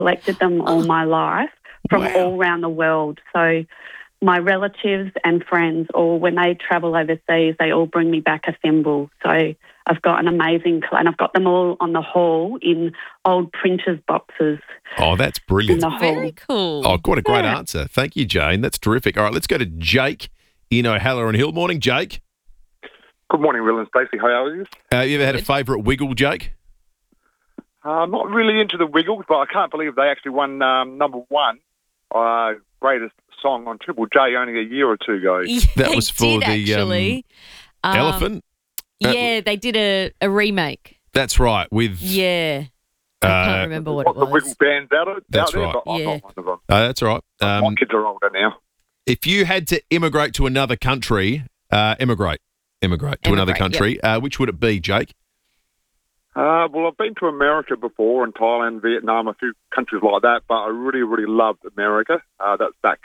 collected them all my life from all around the world. So my relatives and friends, or when they travel overseas, they all bring me back a thimble. So I've got an amazing, and I've got them all on the hall in old printers boxes. Oh, that's brilliant. Very cool. Oh, what a great answer. Thank you, Jane. That's terrific. All right, let's go to Jake in O'Halloran Hill. Morning, Jake. Good morning, Will and Stacey. How are you? You ever had a favourite wiggle, Jake? I'm not really into the Wiggles, but I can't believe they actually won number one, greatest song on Triple J only a year or two ago. Yeah, That was for did, the actually. Elephant? Yeah, they did a remake. That's right, with... Yeah. I can't remember what it The Wiggle was. band's out That's there, right. but I'm Yeah. not one of them. that's right. My kids are older now. If you had to immigrate to another country, immigrate to another country, which would it be, Jake? Well, I've been to America before, and Thailand, Vietnam, a few countries like that, but I really, really loved America. That's back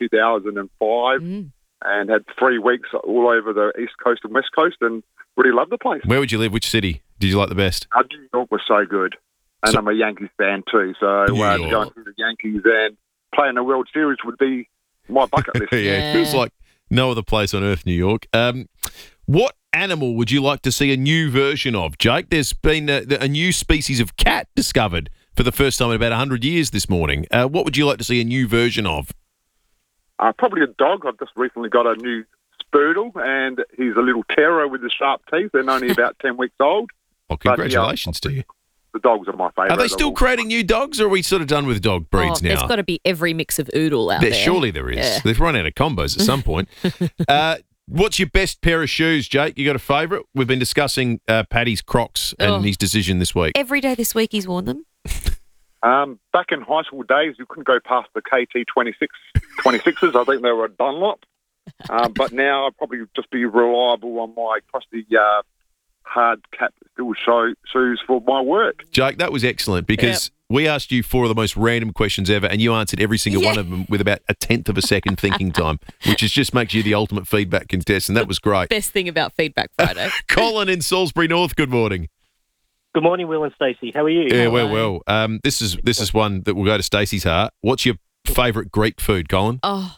2005, and had 3 weeks all over the East Coast and West Coast, and really loved the place. Where would you live? Which city did you like the best? New York was so good, and I'm a Yankees fan too, so New York. going to the Yankees and playing the World Series would be my bucket list. Yeah, it feels like no other place on earth, New York. What animal would you like to see a new version of, Jake? There's been a new species of cat discovered for the first time in about 100 years this morning. What would you like to see a new version of? Probably a dog. I've just recently got a new Spoodle, and he's a little terror with the sharp teeth, and only about 10 weeks old. Well, congratulations to you. The dogs are my favourite. Are they still creating new dogs, or are we sort of done with dog breeds now? There's got to be every mix of oodle out there. Surely there is. Yeah. They've run out of combos at some point. What's your best pair of shoes, Jake? You got a favourite? We've been discussing Paddy's Crocs and his decision this week. Every day this week he's worn them. Back in high school days, you couldn't go past the KT 26s. I think they were a Dunlop. But now I'd probably just be reliable on my crusty hard cap steel shoes for my work. Jake, that was excellent because we asked you 4 of the most random questions ever, and you answered every single one of them with about a tenth of a second thinking time, which just makes you the ultimate feedback contestant. That was great. Best thing about Feedback Friday. Colin in Salisbury North, good morning. Good morning, Will and Stacey. How are you? Yeah, well. This is one that will go to Stacey's heart. What's your favourite Greek food, Colin?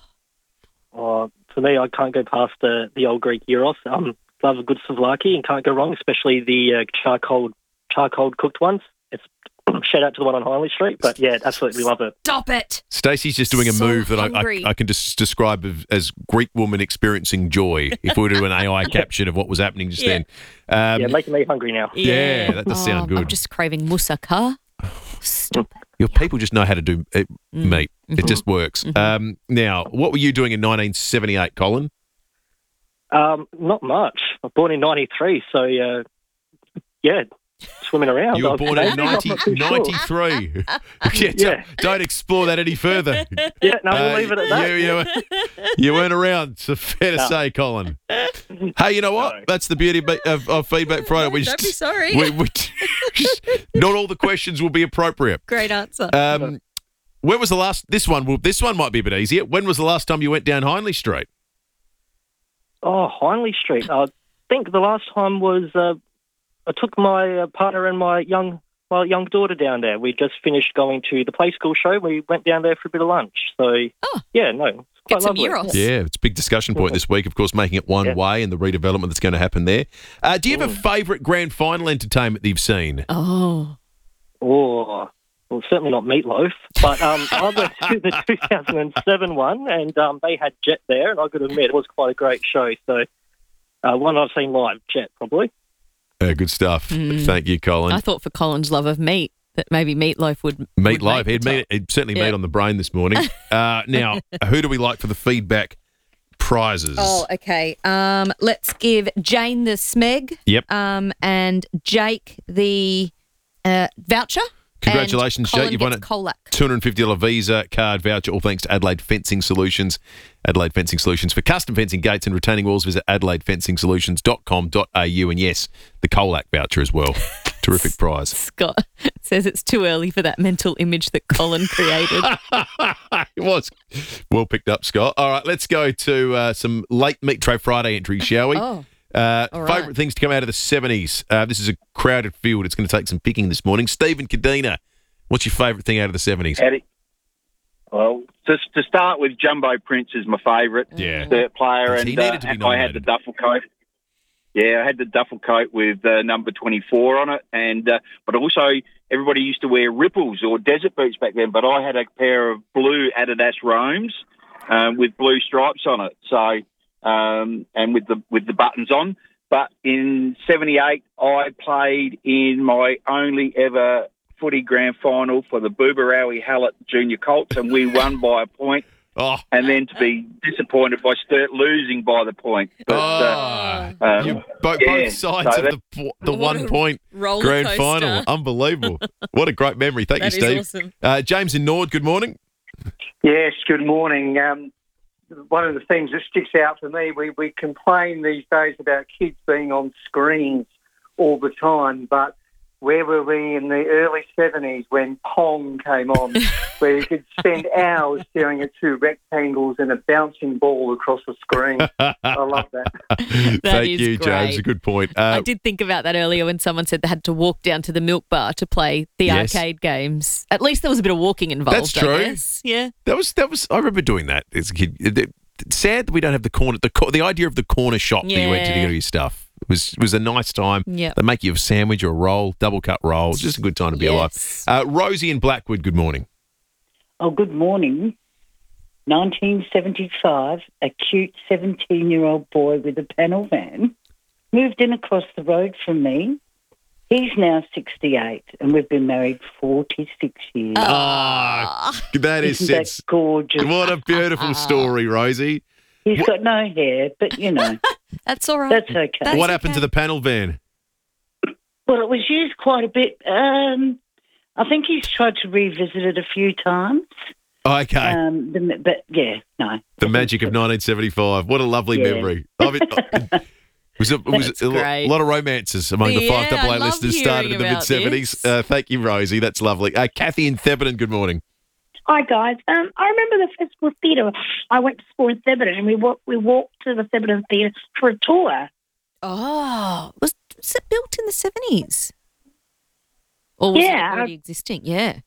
For me, I can't go past the old Greek gyros. Love a good souvlaki and can't go wrong, especially the charcoal cooked ones. It's shout out to the one on Hindley Street, but yeah, absolutely love it. Stop it. Stacey's just doing a move that I can just describe as Greek woman experiencing joy. If we were to do an AI caption of what was happening just then. Making me hungry now. Yeah, that does sound good. I'm just craving moussaka. Stop it. Your people just know how to do meat. It just works. Now, what were you doing in 1978, Colin? Not much. I was born in 93, so yeah, swimming around. You were born in 93. Don't explore that any further. Yeah, no, we'll leave it at that. You weren't around, so fair to say, Colin. Hey, you know what? No. That's the beauty of Feedback Friday. Don't be sorry. Not all the questions will be appropriate. Great answer. When was the last? This one might be a bit easier. When was the last time you went down Hindley Street? Oh, Hindley Street. I think the last time was I took my partner and my young daughter down there. We just finished going to the Play School show. We went down there for a bit of lunch. So, yeah, no, it's quite Get some lovely. gyros. Yeah, it's a big discussion point this week, of course, making it one way and the redevelopment that's going to happen there. Do you have a favourite grand final entertainment that you've seen? Oh, well, certainly not Meatloaf, but I went to the 2007 one, and they had Jet there, and I got to admit, it was quite a great show. So, one I've seen live, Jet, probably. Good stuff. Thank you, Colin. I thought for Colin's love of meat that maybe Meatloaf would Meatloaf. make He'd certainly made on the brain this morning. Now, who do we like for the feedback prizes? Oh, okay. Let's give Jane the Smeg. Yep. And Jake the voucher. Congratulations, and Jake. You've won a Colac. $250 Visa card voucher, all thanks to Adelaide Fencing Solutions. Adelaide Fencing Solutions for custom fencing gates and retaining walls. Visit adelaidefencingsolutions.com.au. And yes, the Colac voucher as well. Terrific prize. Scott says it's too early for that mental image that Colin created. It was. Well picked up, Scott. All right, let's go to some late Meat Tray Friday entries, shall we? Oh. Favourite things to come out of the 70s. This is a crowded field. It's going to take some picking this morning. Stephen Cadena What's your favourite thing out of the 70s? Well, just to start with, Jumbo Prince is my favourite player, and He needed to be I had the nominated. duffel coat. Yeah, I had the duffel coat with number 24 on it, and but also everybody used to wear Ripples or desert boots back then, but I had a pair of blue Adidas Roams with blue stripes on it. So and with the buttons on. But in '78, I played in my only ever footy grand final for the Booberawi Hallett Junior Colts, and we won by a point. Oh. And then to be disappointed by Sturt losing by the point. But, both sides of the 1 point roller grand coaster. final. Unbelievable. What a great memory. Thank you, That is Steve. awesome. James in Nord, good morning. Yes, good morning. One of the things that sticks out for me, we complain these days about kids being on screens all the time, but where were we in the early 70s when Pong came on, where you could spend hours staring at two rectangles and a bouncing ball across the screen? I love that. Thank is you, James. great. A good point. I did think about that earlier when someone said they had to walk down to the milk bar to play the Yes. arcade games. At least there was a bit of walking involved. That's true. I guess. Yeah. That was. I remember doing that as a kid. It's sad that we don't have the corner. The idea of the corner shop that you went to get your stuff. It was a nice time. Yep. They make you a sandwich or a roll, double cut roll. It's just a good time to be Yes. alive. Rosie in Blackwood, good morning. Oh, good morning. 1975, a cute 17-year-old boy with a panel van moved in across the road from me. He's now 68, and we've been married 46 years. Ah, that is Isn't that gorgeous? What a beautiful story, Rosie. He's got no hair, but, you know, That's all right. that's okay. What happened to the panel van? Well, it was used quite a bit. I think he's tried to revisit it a few times. Okay. But, yeah, no. The magic of 1975. What a lovely Yeah. memory. I mean, was a great. lot of romances among the Yeah, 5AA I love listeners started in the hearing about mid-70s. Thank you, Rosie. That's lovely. Kathy in Theberton, good morning. Hi guys. I remember the Festival Theatre. I went to school in Theberton, and we walked to the Theberton Theatre for a tour. Oh, was it built in the 70s? Or was it already existing? Yeah.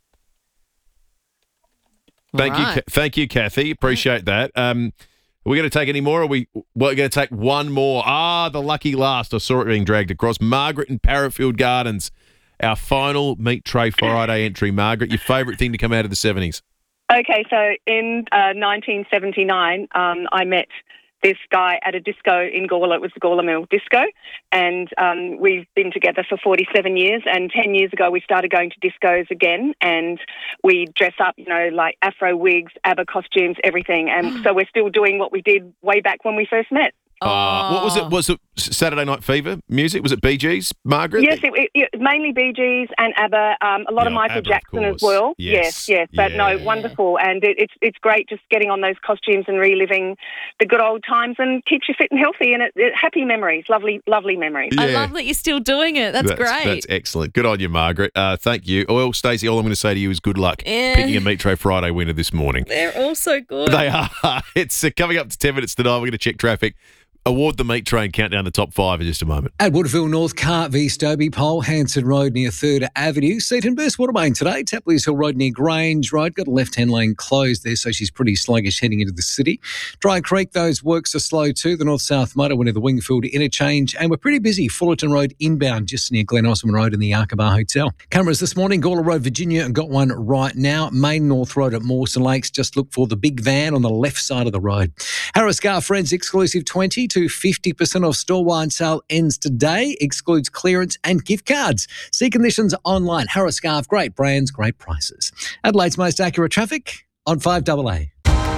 Thank you, Kathy. Appreciate that. Are we going to take any more? Or we're going to take one more. The lucky last. I saw it being dragged across. Margaret in Parafield Gardens. Our final Meat Tray Friday entry. Margaret, your favourite thing to come out of the 70s? Okay, so in 1979, I met this guy at a disco in Gawler. It was the Gawler Mill Disco, and we've been together for 47 years, and 10 years ago we started going to discos again, and we dress up, like afro wigs, ABBA costumes, everything, and so we're still doing what we did way back when we first met. What was it? Was it Saturday Night Fever music? Was it Bee Gees, Margaret? Yes, it mainly Bee Gees and ABBA, a lot of Michael ABBA, Jackson of as well. Yes. But no, wonderful. And it's great just getting on those costumes and reliving the good old times, and keeps you fit and healthy, and happy memories, lovely memories. I love that you're still doing it. That's great. That's excellent. Good on you, Margaret. Thank you. Well, Stacey, all I'm going to say to you is good luck picking a Meat Tray Friday winner this morning. They're all so good. They are. It's coming up to 10 minutes to 9. We're going to check traffic. Award the Meat Train, count down the top 5 in just a moment. At Woodville North, Cart v Stobie Pole, Hanson Road near 3rd Avenue. Seaton Burst Watermain today, Tapley's Hill Road near Grange Road. Got a left-hand lane closed there, so she's pretty sluggish heading into the city. Dry Creek, those works are slow too. The north-south motorway near the Wingfield interchange. And we're pretty busy. Fullerton Road inbound just near Glen Osmond Road in the Arkabar Hotel. Cameras this morning, Gawler Road, Virginia, got one right now. Main North Road at Mawson Lakes. Just look for the big van on the left side of the road. Harris Gar Friends exclusive 20 to 50% off store wine sale ends today, excludes clearance and gift cards. See conditions online. Harris Scarf, great brands, great prices. Adelaide's most accurate traffic on 5AA.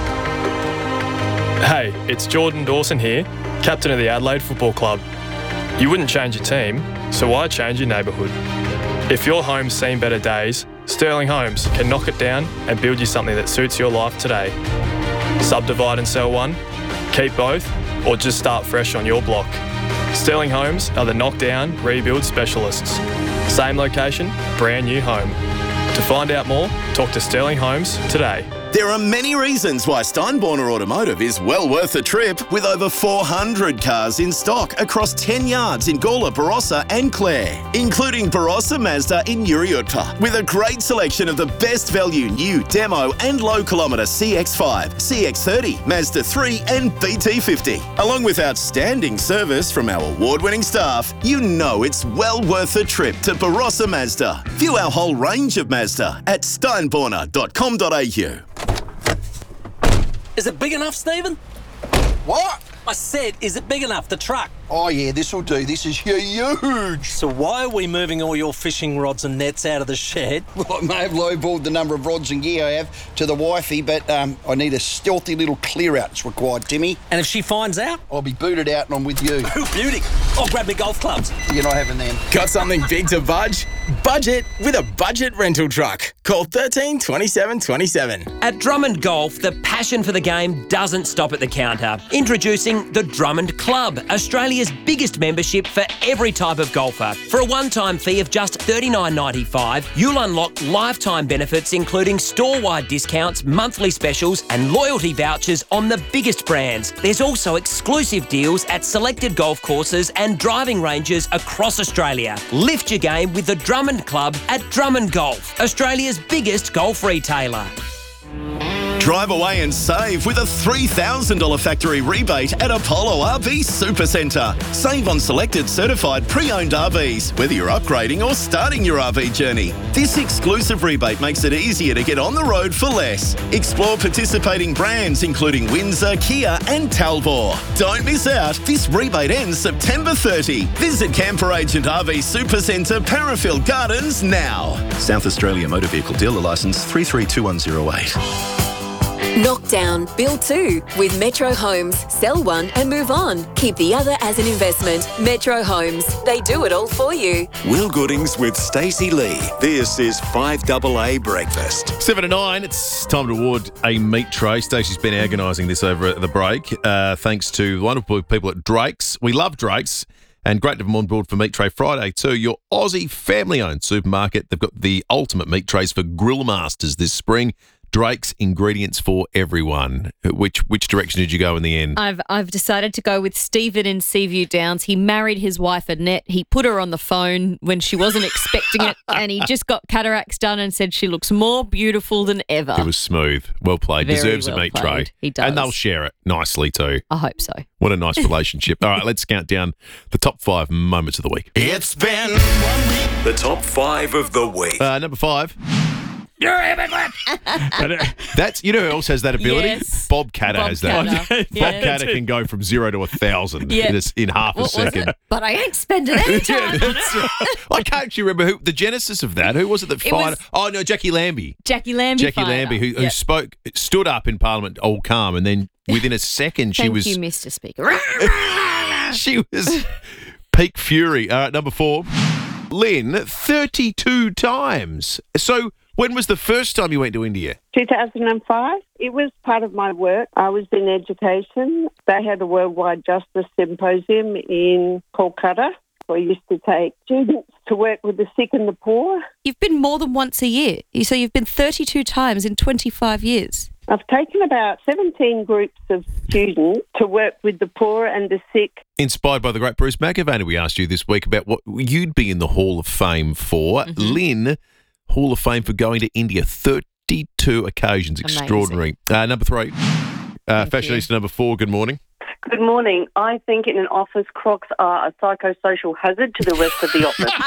Hey, it's Jordan Dawson here, captain of the Adelaide Football Club. You wouldn't change your team, so why change your neighbourhood? If your home's seen better days, Sterling Homes can knock it down and build you something that suits your life today. Subdivide and sell one, keep both, or just start fresh on your block. Sterling Homes are the knockdown, rebuild specialists. Same location, brand new home. To find out more, talk to Sterling Homes today. There are many reasons why Steinborner Automotive is well worth a trip, with over 400 cars in stock across 10 yards in Gawler, Barossa and Clare, including Barossa Mazda in Uriutpa, with a great selection of the best value new, demo and low kilometre CX-5, CX-30, Mazda 3 and BT50. Along with outstanding service from our award-winning staff, you know it's well worth a trip to Barossa Mazda. View our whole range of Mazda at steinborner.com.au. Is it big enough, Stephen? What? I said, is it big enough, the truck? Oh, yeah, this'll do. This is huge. So why are we moving all your fishing rods and nets out of the shed? Well, I may have lowballed the number of rods and gear I have to the wifey, but I need a stealthy little clear-out that's required, Timmy. And if she finds out? I'll be booted out and I'm with you. Beauty. I'll grab me golf clubs. You're not having them. Got something big to budge? Budget with a budget rental truck. Call 13 27 27. At Drummond Golf, the passion for the game doesn't stop at the counter. Introducing the Drummond Club, Australia's biggest membership for every type of golfer. For a one-time fee of just $39.95, you'll unlock lifetime benefits including store-wide discounts, monthly specials and loyalty vouchers on the biggest brands. There's also exclusive deals at selected golf courses and driving ranges across Australia. Lift your game with the Drummond Club at Drummond Golf, Australia's biggest golf retailer. Drive away and save with a $3,000 factory rebate at Apollo RV Supercentre. Save on selected certified pre-owned RVs, whether you're upgrading or starting your RV journey. This exclusive rebate makes it easier to get on the road for less. Explore participating brands including Windsor, Kia and Talbot. Don't miss out. This rebate ends September 30. Visit Camper Agent RV Supercentre, Parafield Gardens now. South Australia Motor Vehicle Dealer Licence 332108. Knockdown, build two with Metro Homes. Sell one and move on. Keep the other as an investment. Metro Homes. They do it all for you. Will Goodings with Stacey Lee. This is 5AA Breakfast. 7 to 9, it's time to award a meat tray. Stacey's been agonising this over the break. Thanks to the wonderful people at Drake's. We love Drake's. And great to have them on board for Meat Tray Friday too. Your Aussie family-owned supermarket. They've got the ultimate meat trays for grill masters this spring. Drake's, ingredients for everyone. Which direction did you go in the end? I've decided to go with Stephen in Seaview Downs. He married his wife Annette. He put her on the phone when she wasn't expecting it, and he just got cataracts done and said she looks more beautiful than ever. It was smooth. Well played. Very Deserves well a meat played. tray. He does. And they'll share it nicely too. I hope so. What a nice relationship. All right, let's count down the top 5 moments of the week. It's been 1 week. The top 5 of the week. Number 5. You're a hypocrite. That's, you know who else has that ability? Yes. Bob Catter has that. Catter. Bob Catter can go from 0 to 1,000 in half a second. But I ain't spending any time on it. I can't actually remember who the genesis of that. Who was it that fired? Oh no, Jackie Lambie. Jackie Lambie, who stood up in Parliament all calm, and then within a second she was. Thank you, Mr. Speaker. She was peak fury. All right, number 4. Lynn, 32 times. So. When was the first time you went to India? 2005. It was part of my work. I was in education. They had a Worldwide Justice Symposium in Kolkata. I used to take students to work with the sick and the poor. You've been more than once a year. So you've been 32 times in 25 years. I've taken about 17 groups of students to work with the poor and the sick. Inspired by the great Bruce McAvaney, we asked you this week about what you'd be in the Hall of Fame for. Mm-hmm. Lynn, Hall of Fame for going to India 32 occasions. Amazing. Extraordinary. Number 3, Fashionista number 4, good morning. Good morning. I think in an office, Crocs are a psychosocial hazard to the rest of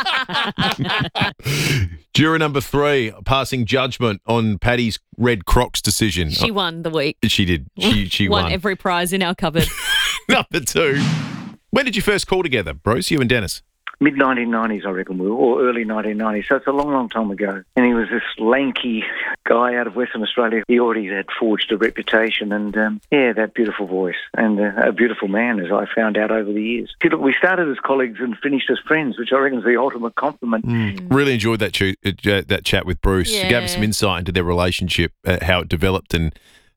the office. Juror number 3, passing judgment on Paddy's red Crocs decision. She won the week. She did. She won. Every prize in our cupboard. Number 2, when did you first call together, Bruce, you and Dennis? Mid-1990s, I reckon, or early 1990s. So it's a long, long time ago. And he was this lanky guy out of Western Australia. He already had forged a reputation and, that beautiful voice. And a beautiful man, as I found out over the years. See, look, we started as colleagues and finished as friends, which I reckon is the ultimate compliment. Really enjoyed that chat with Bruce. Yeah. He gave us some insight into their relationship, how it developed, and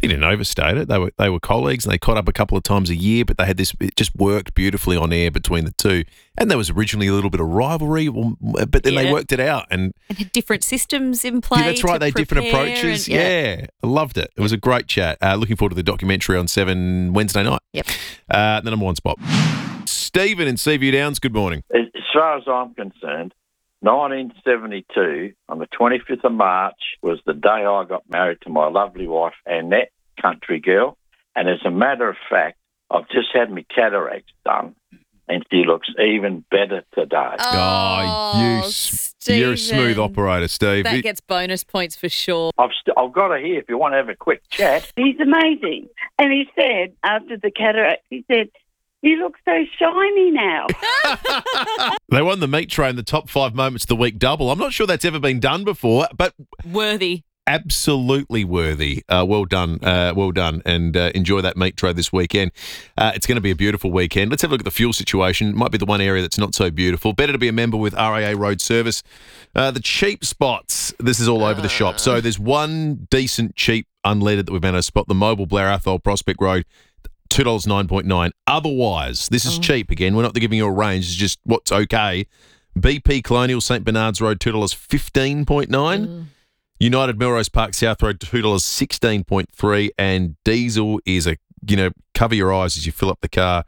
He didn't overstate it. They were colleagues and they caught up a couple of times a year, but they had this. It just worked beautifully on air between the two. And there was originally a little bit of rivalry, but then they worked it out and had different systems in play. Yeah, that's right. They had different prepare approaches. and- I loved it. It was a great chat. Looking forward to the documentary on 7 Wednesday night. Yep. The number one spot. Stephen in Seaview Downs. Good morning. As far as I'm concerned, 1972, on the 25th of March, was the day I got married to my lovely wife, Annette, country girl. And as a matter of fact, I've just had my cataracts done, and she looks even better today. You're a smooth operator, Steve. That gets bonus points for sure. I've got her here if you want to have a quick chat. He's amazing. And he said, after the cataract, he said, "You look so shiny now." They won the meat tray in the top 5 moments of the week double. I'm not sure that's ever been done before, but worthy. Absolutely worthy. Well done. And enjoy that meat tray this weekend. It's going to be a beautiful weekend. Let's have a look at the fuel situation. It might be the one area that's not so beautiful. Better to be a member with RAA Road Service. The cheap spots. This is all over the shop. So there's one decent cheap unleaded that we've been able to spot. The Mobile Blair Athol Prospect Road. $2.09.9. Otherwise, this is cheap again. We're not giving you a range. It's just what's okay. BP Colonial St Bernard's Road, $2.15.9. United Melrose Park South Road, $2.16.3. And diesel is cover your eyes as you fill up the car.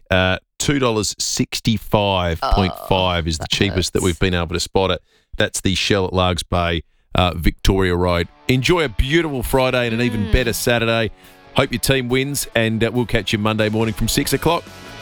$2.65.5 is the cheapest that we've been able to spot it. That's the Shell at Largs Bay, Victoria Road. Enjoy a beautiful Friday and an even better Saturday. Hope your team wins, and we'll catch you Monday morning from 6 o'clock.